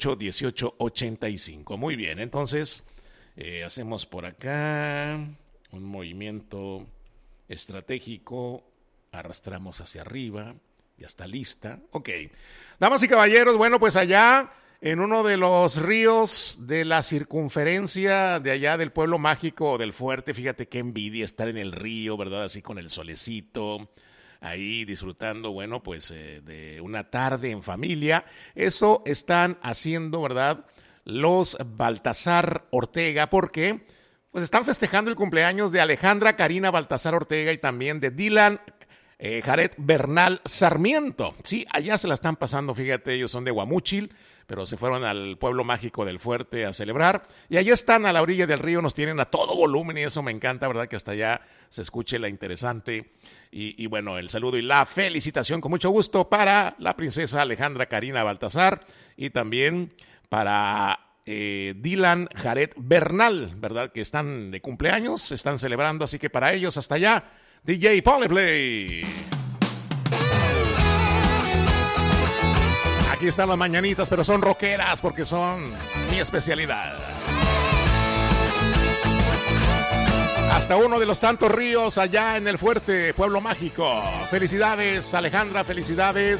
618-1885. Muy bien, entonces hacemos por acá un movimiento estratégico, arrastramos hacia arriba, ya está lista. Ok, damas y caballeros, bueno, pues allá en uno de los ríos de la circunferencia de allá del pueblo mágico del Fuerte, fíjate qué envidia estar en el río, ¿verdad? Así con el solecito, ahí disfrutando, bueno, pues de una tarde en familia. Eso están haciendo, ¿verdad?, los Baltasar Ortega, porque pues están festejando el cumpleaños de Alejandra Karina Baltasar Ortega y también de Dylan Jared Bernal Sarmiento. Sí, allá se la están pasando, fíjate, ellos son de Guamúchil, pero se fueron al pueblo mágico del Fuerte a celebrar, y allá están a la orilla del río, nos tienen a todo volumen, y eso me encanta, ¿verdad?, que hasta allá se escuche la interesante, y bueno, el saludo y la felicitación con mucho gusto para la princesa Alejandra Karina Baltasar, y también para Dylan Jared Bernal, ¿verdad?, que están de cumpleaños, están celebrando, así que para ellos hasta allá, DJ Polyplay. Aquí están las mañanitas, pero son rockeras porque son mi especialidad. Hasta uno de los tantos ríos allá en el Fuerte, pueblo mágico. Felicidades, Alejandra, felicidades.